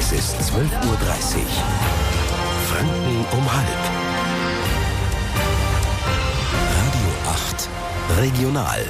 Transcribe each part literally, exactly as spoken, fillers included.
Es ist zwölf Uhr dreißig. Franken um halb. Radio acht Regional.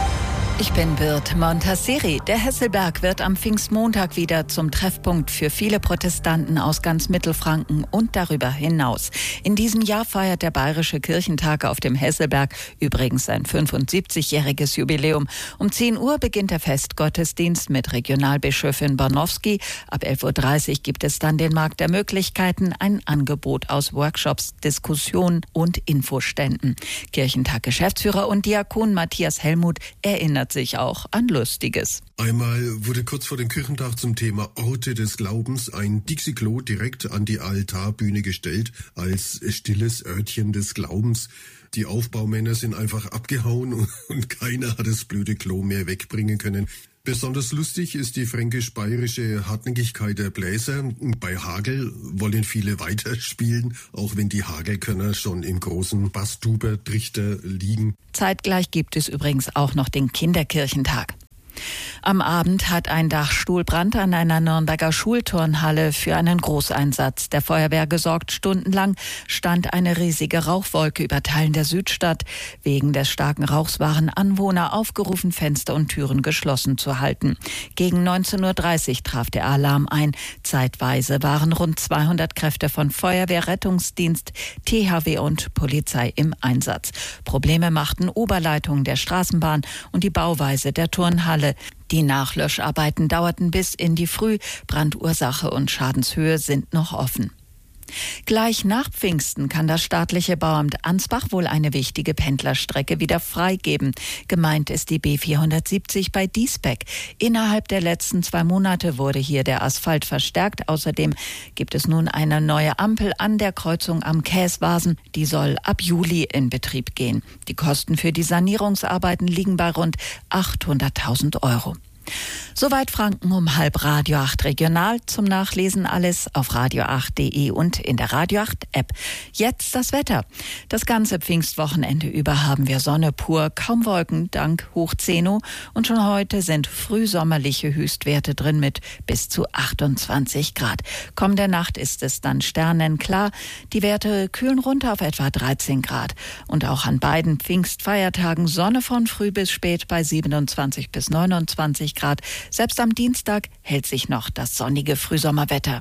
Ich bin Bird Montasseri. Der Hesselberg wird am Pfingstmontag wieder zum Treffpunkt für viele Protestanten aus ganz Mittelfranken und darüber hinaus. In diesem Jahr feiert der Bayerische Kirchentag auf dem Hesselberg übrigens sein fünfundsiebzigjähriges Jubiläum. Um zehn Uhr beginnt der Festgottesdienst mit Regionalbischöfin Bornowski. Ab elf Uhr dreißig gibt es dann den Markt der Möglichkeiten, ein Angebot aus Workshops, Diskussionen und Infoständen. Kirchentag-Geschäftsführer und Diakon Matthias Helmuth erinnert sich auch an Lustiges. Einmal wurde kurz vor dem Kirchentag zum Thema Orte des Glaubens ein Dixie-Klo direkt an die Altarbühne gestellt, als stilles Örtchen des Glaubens. Die Aufbaumänner sind einfach abgehauen und keiner hat das blöde Klo mehr wegbringen können. Besonders lustig ist die fränkisch-bayerische Hartnäckigkeit der Bläser. Bei Hagel wollen viele weiterspielen, auch wenn die Hagelkörner schon im großen Basstuber-Trichter liegen. Zeitgleich gibt es übrigens auch noch den Kinderkirchentag. Am Abend hat ein Dachstuhlbrand an einer Nürnberger Schulturnhalle für einen Großeinsatz der Feuerwehr gesorgt. Stundenlang stand eine riesige Rauchwolke über Teilen der Südstadt. Wegen des starken Rauchs waren Anwohner aufgerufen, Fenster und Türen geschlossen zu halten. Gegen neunzehn Uhr dreißig traf der Alarm ein. Zeitweise waren rund zweihundert Kräfte von Feuerwehr, Rettungsdienst, T H W und Polizei im Einsatz. Probleme machten Oberleitungen der Straßenbahn und die Bauweise der Turnhalle. Die Nachlöscharbeiten dauerten bis in die Früh. Brandursache und Schadenshöhe sind noch offen. Gleich nach Pfingsten kann das staatliche Bauamt Ansbach wohl eine wichtige Pendlerstrecke wieder freigeben. Gemeint ist die B vierhundertsiebzig bei Diesbeck. Innerhalb der letzten zwei Monate wurde hier der Asphalt verstärkt. Außerdem gibt es nun eine neue Ampel an der Kreuzung am Käswasen. Die soll ab Juli in Betrieb gehen. Die Kosten für die Sanierungsarbeiten liegen bei rund achthunderttausend Euro. Soweit Franken um halb. Radio acht Regional. Zum Nachlesen alles auf radio acht punkt de und in der Radio acht App. Jetzt das Wetter. Das ganze Pfingstwochenende über haben wir Sonne pur, kaum Wolken dank Hochzeno. Und schon heute sind frühsommerliche Höchstwerte drin mit bis zu achtundzwanzig Grad. Kommende Nacht ist es dann sternenklar. Die Werte kühlen runter auf etwa dreizehn Grad. Und auch an beiden Pfingstfeiertagen Sonne von früh bis spät bei siebenundzwanzig bis neunundzwanzig Grad. Selbst am Dienstag hält sich noch das sonnige Frühsommerwetter.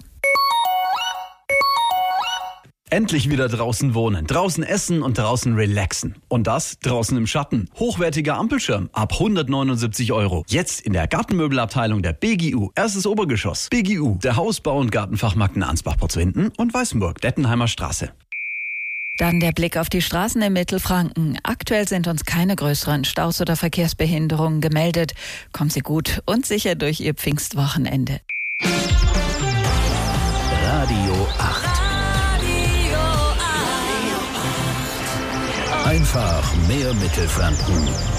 Endlich wieder draußen wohnen, draußen essen und draußen relaxen. Und das draußen im Schatten. Hochwertiger Ampelschirm ab hundertneunundsiebzig Euro. Jetzt in der Gartenmöbelabteilung der B G U. Erstes Obergeschoss. B G U, der Hausbau- und Gartenfachmarkt in Ansbach-Potzwinden und Weißenburg, Dettenheimer Straße. Dann der Blick auf die Straßen in Mittelfranken. Aktuell sind uns keine größeren Staus oder Verkehrsbehinderungen gemeldet. Kommen Sie gut und sicher durch Ihr Pfingstwochenende. Radio acht. Einfach mehr Mittelfranken.